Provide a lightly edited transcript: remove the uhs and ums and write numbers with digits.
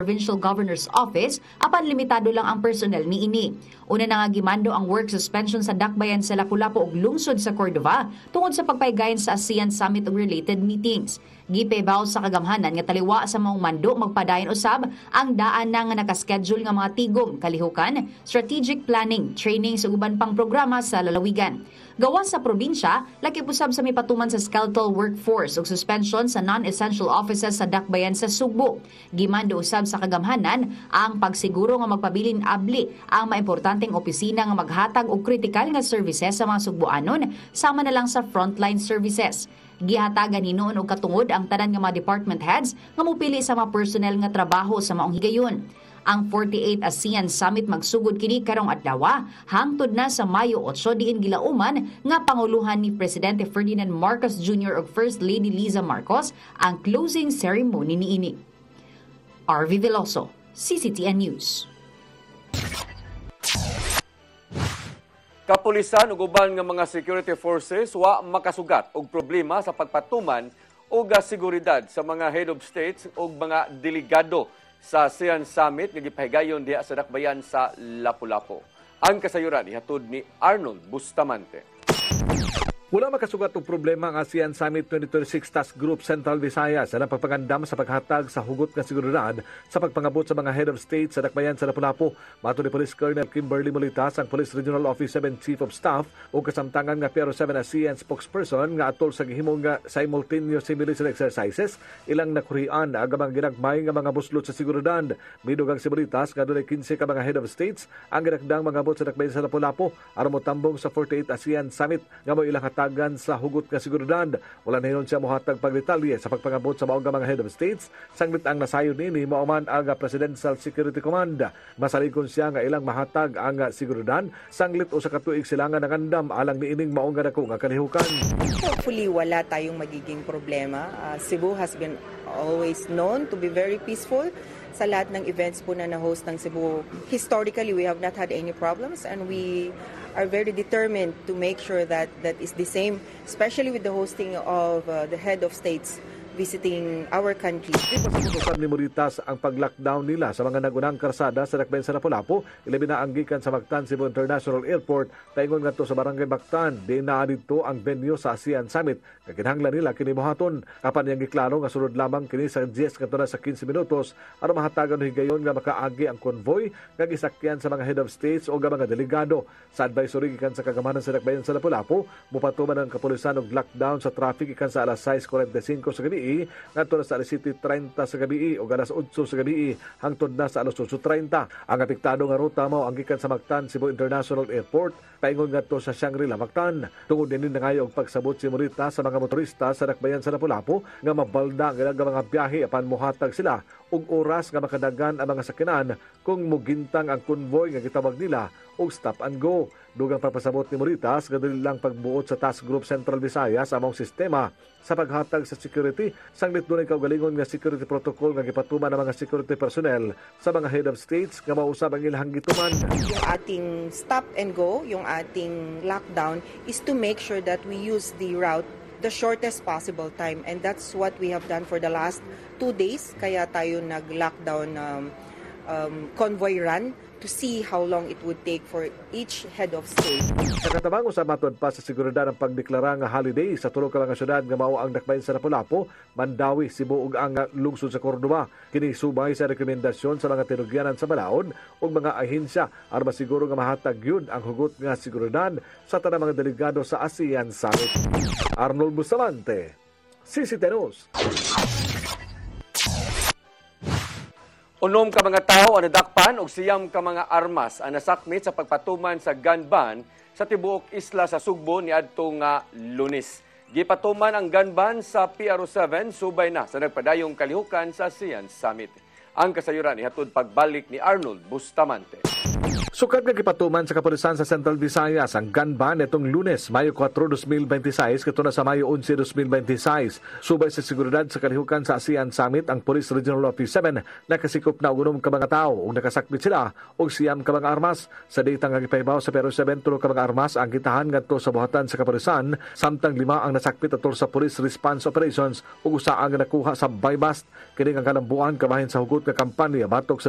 Provincial Governor's Office apan limitado lang ang personnel niini. Una na nga gimando ang work suspension sa dakbayan sa Lapu-Lapu ug lungsod sa Cordova tungod sa pagpaygayon sa ASEAN Summit ug related meetings. Gipebaw sa kagamhanan nga taliwa sa maong mando magpadayon usab ang daan na nga nakaschedule nga mga tigom, kalihukan, strategic planning, trainings ug uban pang programa sa lalawigan. Gawas sa probinsya, laki pusab sa mipatuman sa skeletal workforce ug suspension sa non-essential offices sa dakbayan sa Sugbo. Gimando usab sa kagamhanan ang pagsiguro nga magpabilin abli ang maimportanteng opisina nga maghatag og kritikal nga services sa mga Sugboanon sama na lang sa frontline services. Gihatagan hinuon og katungod ang tanan nga mga department heads nga mopili sa mga personnel nga trabaho sa maong higayon. Ang 48th ASEAN Summit magsugod kini karong adlaw hangtod na sa Mayo 8 diin gilauman nga panguluhan ni Presidente Ferdinand Marcos Jr. ug First Lady Liza Marcos ang closing ceremony niini. RV Veloso, CCTN News. Kapulisan ug uban nga mga security forces wa makasugat og problema sa pagpatuman ug seguridad sa mga head of states ug mga delegado sa ASEAN Summit nga gipahigayon diha sa dakbayan sa Lapu-Lapu. Ang kasayuran ihatod ni Arnold Bustamante. Wala makasugat og problema ang ASEAN Summit 2026 Task Group Central Visayas sa pagpangandam sa paghatag sa hugot nga seguridad sa pagpangabot sa mga head of state sa dakbayan sa Lapu-Lapu. Mato ni Police Colonel Kimberly Molitas, ang Police Regional Office 7 Chief of Staff o kasamtangan nga PRO7 ASEAN spokesperson nga atol sa gihimong nga simultaneous simulation exercises, ilang nakurian ang mga ginagmay nga mga buslot sa seguridad. Midug ang si Molitas nga dunay 15 ka mga head of states ang ginagdang mangabot sa dakbayan sa Lapu-Lapu aron motambong sa 48th ASEAN Summit nga mo ilang tagan sa hugot nga seguridad. Wala na hinon siya mohatag pagdetalye sa pagpangabot sa maong mga head of states. Sanglit ang nasayon nini mao man ang Presidential Security Command. Masalikon siya nga ilang mahatag ang seguridad. Sanglit usa ka tuig sila nga nangandam alang niining maong nga dako nga kalihukan. Hopefully wala tayong magiging problema. Cebu has been always known to be very peaceful. Sa lahat ng events po na na-host ng Cebu, historically we have not had any problems and we are very determined to make sure that that is the same, especially with the hosting of the head of states visiting our country. Ipasapusap ni Moritas ang pag-lockdown nila sa mga nagunang karsada sa dakbayan sa Lapu-Lapu, ilabi na ang gikan sa Mactan Cebu International Airport, paingon ngadto sa Barangay Mactan, di naa dito ang venue sa ASEAN Summit. Kakinahanglan nila kini mohaton. Kapan yang giklaro nga sunod lamang kini sa 10 kadto na sa 15 minutos aron mahatagan higayon nga makaagi ang convoy nga gisakyan sa mga head of states o mga delegado. Sa advisory gikan sa kagamanan sa dakbayan sa Lapu-Lapu, mupatuman ang kapulisan og lockdown sa traffic gikan sa alas 6:45 sa gabi ngadto na sa alas 7:30 sa gabi o alas 8 sa gabi hangtod na sa alas 8:30. Ang apektado nga ruta mao ang gikan sa Mactan Cebu International Airport paingon ngadto sa Shangri-La Mactan. Tungod din nangayo og pagsabot si Morita sa mga motorista sa dakbayan sa Lapu-Lapu nga mabalda ang ilang mga biyahe apan mohatag sila og oras nga makadagan ang mga sakyanan kung mugintang ang convoy nga gitawag nila og stop and go. Dugang papasabot ni Moritas nga dili lang pagbuot sa Task Group Central Visayas among sistema sa paghatag sa security, sanglit dunay kaugalingon nga security protocol nga gipatuman ng mga security personnel sa mga head of states nga mausab ang ilang gituman. Yung ating stop and go, yung ating lockdown is to make sure that we use the route the shortest possible time, and that's what we have done for the last 2 days. Kaya tayo nag-lockdown convoy run to see how long it would take for each head of state. Nakatabang usab matod pa sa seguridad ang pagdeklara nga holiday sa tulo ka mga syudad nga mao ang dakbayan sa Lapu-Lapu, Mandawi, Cebu ug ang lungsod sa Cordova. Kini subay sa rekomendasyon sa mga tinugyanan sa balaod ug mga ahensya aron masiguro nga mahatag gyud ang hugot nga seguridad sa tanang mga delegado sa ASEAN Summit. Arnold Bustamante, CCTN News. Unom ka mga tao ang nadakpan og siyam ka mga armas ang nasakmit sa pagpatuman sa gun ban sa tibuok isla sa Sugbo niadto nga Lunes. Gipatuman ang gun ban sa PRO7 subay na sa nagpadayong kalihukan sa ASEAN Summit. Ang kasayuran ihatod pagbalik ni Arnold Bustamante. Sukat nga gipatuman sa kapulisan sa Central Visayas ang gun ban itong Lunes, Mayo 4, 2026 katuna sa Mayo 11, 2026. Subay sa seguridad sa kalihukan sa ASEAN Summit, ang Police Regional Office 7 nakasikop na unom ka mga tao ug nakasakmit sila og siyam ka mga armas. Sa data nga gipahibaw sa Pero 7 tulo ka mga armas ang gitahan ngadto sa buhatan sa kapulisan, samtang 5 ang nasakmit atol sa Police Response Operations ug usa ang nakuha sa buy bust. Kini ang kalambuan kabahin sa hugot nga kampanya batok sa